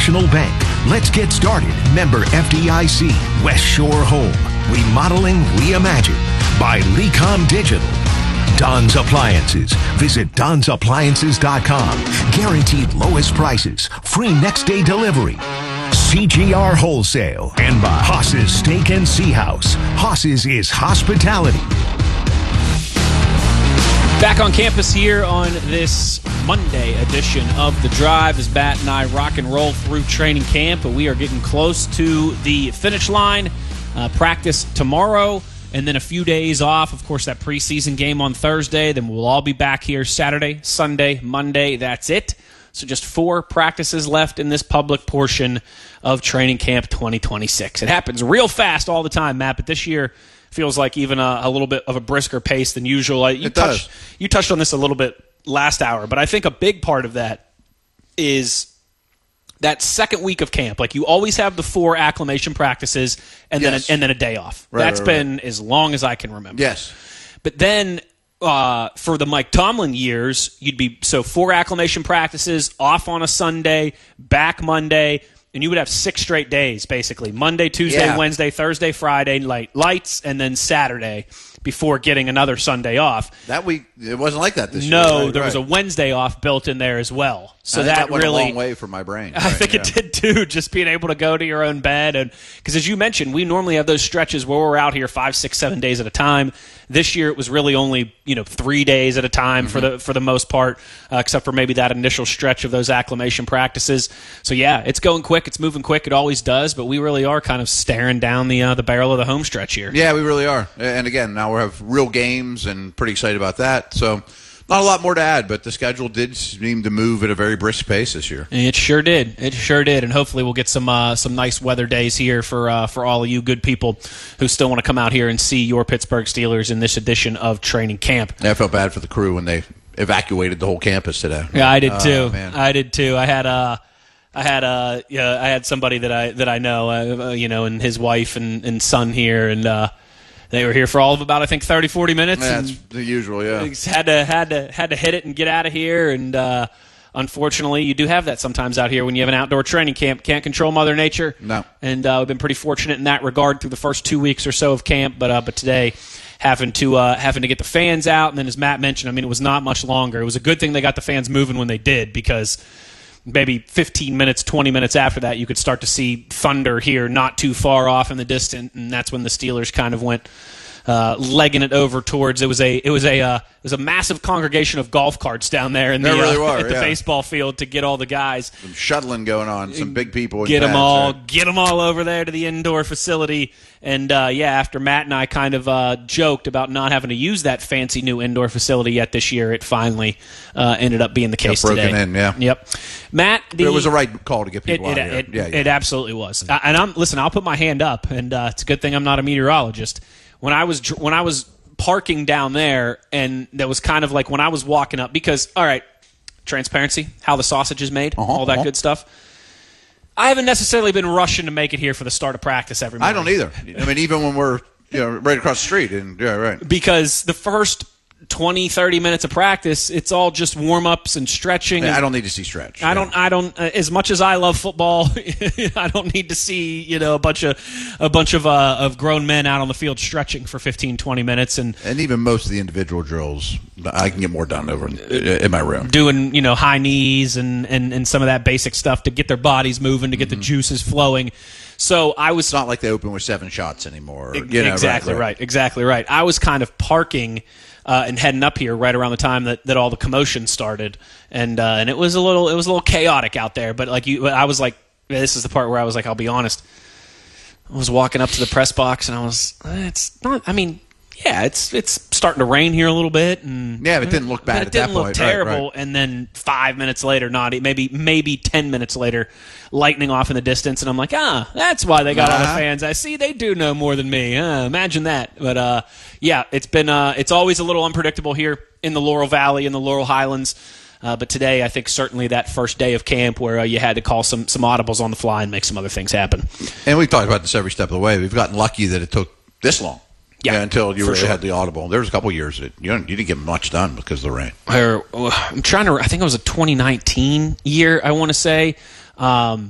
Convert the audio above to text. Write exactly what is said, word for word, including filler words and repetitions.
National Bank. Let's get started. Member F D I C. West Shore Home. Remodeling Reimagined by Lecom Digital. Don's Appliances. Visit Don's Appliances dot com. Guaranteed lowest prices. Free next day delivery. C G R Wholesale. And by Haas's Steak and Sea House. Haas's is hospitality. Back on campus here on this Monday edition of The Drive as Matt and I rock and roll through training camp. But we are getting close to the finish line. Uh, practice tomorrow. And then a few days off. Of course, that preseason game on Thursday. Then we'll all be back here Saturday, Sunday, Monday. That's it. So just four practices left in this public portion of training camp twenty twenty-six. It happens real fast all the time, Matt, but this year feels like even a, a little bit of a brisker pace than usual. You it touched, does. You touched on this a little bit last hour, but I think a big part of that is that second week of camp. Like, you always have the four acclimation practices and Yes. then a, and then a day off. Right, That's right, been right. as long as I can remember. Yes. But then uh, for the Mike Tomlin years, you'd be so four acclimation practices, off on a Sunday, back Monday, and you would have six straight days, basically. Monday, Tuesday, Yeah. Wednesday, Thursday, Friday, light, lights, and then Saturday before getting another Sunday off. That week, it wasn't like that this No, year. Right, there was a right. Wednesday off built in there as well. So I think that, went really a long way for my brain. I Right, think yeah. it did too, just being able to go to your own bed. And because as you mentioned, we normally have those stretches where we're out here five, six, seven days at a time. This year it was really only, you know, three days at a time Mm-hmm. for the for the most part, uh, except for maybe that initial stretch of those acclimation practices. So yeah, it's going quick, it's moving quick, it always does. But we really are kind of staring down the uh, the barrel of the home stretch here. Yeah, we really are. And again, now we have real games and pretty excited about that. So not a lot more to add, but the schedule did seem to move at a very brisk pace this year. It sure did. It sure did, and hopefully we'll get some uh, some nice weather days here for uh, for all of you good people who still want to come out here and see your Pittsburgh Steelers in this edition of training camp. Yeah, I felt bad for the crew when they evacuated the whole campus today. Yeah, I did Oh, too. man. I did too. I had uh, I had uh, yeah, I had somebody that I that I know, uh, you know, and his wife and, and son here, and uh, they were here for all of about I think thirty, forty minutes. Yeah, and that's the usual, yeah. had to had to had to hit it and get out of here. And uh, unfortunately, you do have that sometimes out here when you have an outdoor training camp. Can't control Mother Nature. No. And uh, we've been pretty fortunate in that regard through the first two weeks or so of camp. But uh, but today, having to uh, having to get the fans out, and then as Matt mentioned, I mean, it was not much longer. It was a good thing they got the fans moving when they did, because maybe fifteen minutes, twenty minutes after that, you could start to see thunder here not too far off in the distance, and that's when the Steelers kind of went uh, legging it over towards. It was a it was a uh, it was a massive congregation of golf carts down there in the There really uh, were, at the yeah. baseball field to get all the guys. Some shuttling going on, some big people. in Get them pads, all, right? get them all over there to the indoor facility. And uh, yeah, after Matt and I kind of uh, joked about not having to use that fancy new indoor facility yet this year, it finally uh, ended up being the case broken today. in, yeah. Yep, Matt. The, But it was the right call to get It, people it, out here. it, yeah, yeah. it absolutely was. I, and I'm listen. I'll put my hand up, and uh, it's a good thing I'm not a meteorologist. When I was dr- when I was parking down there, and that was kind of like when I was walking up, because all right, transparency, how the sausage is made, Uh-huh, all that uh-huh. good stuff. I haven't necessarily been rushing to make it here for the start of practice every morning. I don't either. I mean, even when we're you know right across the street, and yeah, right. Because the first twenty, thirty minutes of practice, it's all just warm-ups and stretching. Yeah, and I don't need to see stretch. I Yeah. don't. I don't. Uh, as much as I love football, I don't need to see you know a bunch of a bunch of uh, of grown men out on the field stretching for fifteen, twenty minutes and And even most of the individual drills, I can get more done over in, in my room. doing you know high knees and, and, and some of that basic stuff to get their bodies moving, to get the juices flowing. So I was It's not like they open with seven shots anymore. You know, exactly right, right. right. Exactly right. I was kind of parking uh, and heading up here right around the time that, that all the commotion started, and uh, and it was a little it was a little chaotic out there. But like you, I was like, this is the part where I was like, I'll be honest. I was walking up to the press box, and I was, eh, it's not. I mean, yeah, it's it's starting to rain here a little bit, and Yeah, but it didn't look bad but it at didn't that look point. Right, terrible. right. And then five minutes later, not maybe maybe ten minutes later, lightning off in the distance, and I'm like, ah, that's why they got all the Uh-huh. fans. I see they do know more than me. Uh, imagine that. But uh, yeah, it's been uh, it's always a little unpredictable here in the Laurel Valley, in the Laurel Highlands. Uh, but today, I think certainly that first day of camp where uh, you had to call some some audibles on the fly and make some other things happen. And we've talked about this every step of the way. We've gotten lucky that it took this long. Yeah, until you for really sure. had the audible. There was a couple of years that you didn't, you didn't get much done because of the rain. Or, uh, I'm trying to. I think it was a twenty nineteen year. I want to say. Um,